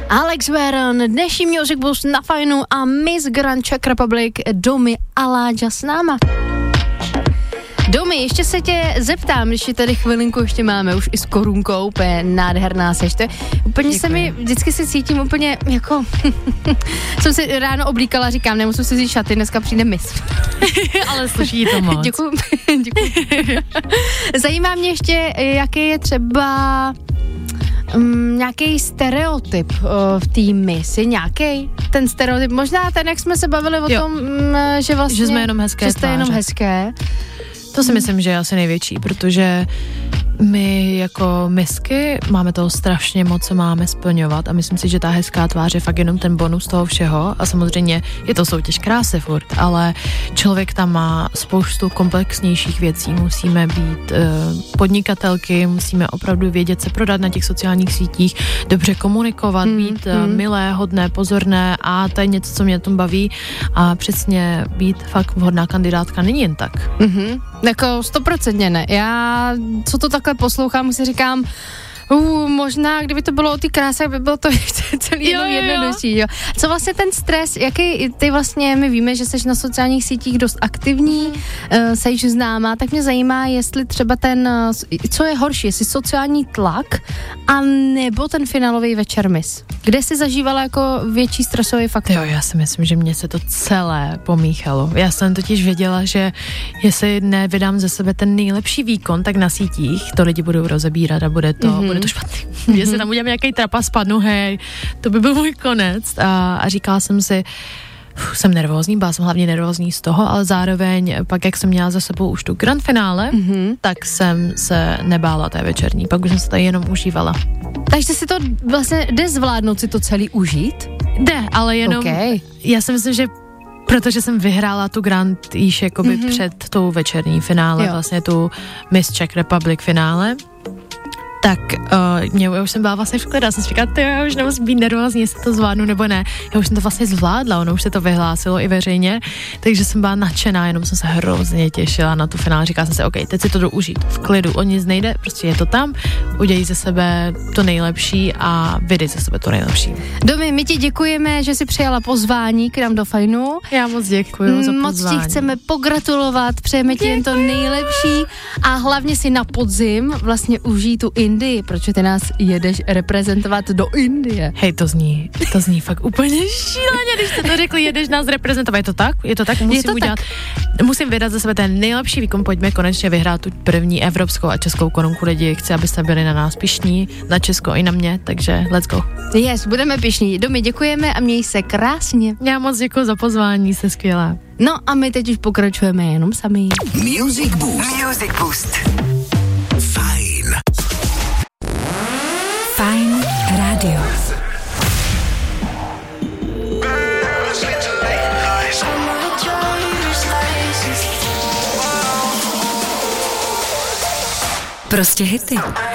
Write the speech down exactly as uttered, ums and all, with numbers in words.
Alex Veron, dnešní Music Boost na Fajnu a Miss Grand Czech Republic Domi Aláďa s náma. Domi, ještě se tě zeptám, když je tady chvilinku ještě máme, už i s korunkou, úplně nádherná seš. To je, úplně Děkuji. Se mi, vždycky se cítím úplně jako, jsem si ráno oblíkala, říkám, nemusím si vzít šaty, dneska přijde Miss. Ale sluší to moc. Děkuji. Děkuji. Zajímá mě ještě, jaký je třeba um, nějaký stereotyp uh, v té Miss, je nějaký ten stereotyp, možná ten, jak jsme se bavili o jo. tom, um, že vlastně, že jsme jenom hezké že jste jenom hezké. To si myslím, že je asi největší, protože my jako misky máme toho strašně moc, co máme splňovat a myslím si, že ta hezká tvář je fakt jenom ten bonus toho všeho a samozřejmě je to soutěž krásy furt, ale člověk tam má spoustu komplexnějších věcí, musíme být uh, podnikatelky, musíme opravdu vědět se prodat na těch sociálních sítích, dobře komunikovat, hmm, být uh, hmm. milé, hodné, pozorné a to je něco, co mě tom baví a přesně být fakt vhodná kandidátka není jen tak. Mhm. Jako stoprocentně ne. Já, co to takhle poslouchám, si říkám, uh, možná, kdyby to bylo o ty kráse, by bylo to celý jenom jednodušší. Jo. Co vlastně ten stres, jaký, ty vlastně, my víme, že jsi na sociálních sítích dost aktivní, uh, seš známá, tak mě zajímá, jestli třeba ten, uh, co je horší, jestli sociální tlak, a nebo ten finálový večer Miss. Kde jsi zažívala jako větší stresový faktor? Jo, já si myslím, že mě se to celé pomíchalo. Já jsem totiž věděla, že jestli nevydám ze sebe ten nejlepší výkon, tak na sítích to lidi budou rozebírat a bude to, mm-hmm. bude to špatný. Mm-hmm. Jestli tam udělám nějaký trapa, spadnu, hej, to by byl můj konec. A, a říkala jsem si, uf, jsem nervózní, byla jsem hlavně nervózní z toho, ale zároveň pak, jak jsem měla za sebou už tu grand finále, mm-hmm. tak jsem se nebála té večerní, pak už jsem se tady jenom užívala. Takže si to vlastně jde zvládnout si to celý užít? Jde, ale jenom, okay. Já si myslím, že protože jsem vyhrála tu Grand již jakoby mm-hmm. před tou večerní finále, jo. vlastně tu Miss Czech Republic finále, tak uh, mě, já už jsem byla vlastně v klidu, já jsem si říkala, já už nemusím být nervózní, jestli to zvládnu nebo ne. Já už jsem to vlastně zvládla, ono už se to vyhlásilo i veřejně, takže jsem byla nadšená, jenom jsem se hrozně těšila na tu finále. Říkala jsem si, OK, teď si to jdu užít v klidu, o nic nejde, prostě je to tam, udělej ze sebe to nejlepší a vydej ze sebe to nejlepší. Domi, my ti děkujeme, že jsi přijala pozvání k nám do Fajnu. Já moc děkuju za pozvání. Moc ti chceme pogratulovat, přejeme ti jen to nejlepší a hlavně si na podzim vlastně užij tu Indii, proč ty nás jedeš reprezentovat do Indie? Hej, to zní, to zní fakt úplně šíleně, když jste to řekli, jedeš nás reprezentovat, je to tak? Je to tak? Musím je to udělat, tak. Musím vydat za sebe ten nejlepší výkon, pojďme konečně vyhrát tu první evropskou a českou korunku lidi, chci, abyste byli na nás pyšní, na Česko i na mě, takže let's go. Yes, budeme pyšní. Domi, děkujeme a měj se krásně. Já moc děkuji za pozvání, jste skvělá. No a my teď už pokračujeme jenom sami. Music Boost. Music Boost. Fajn. Fajn rádio. Prostě hity.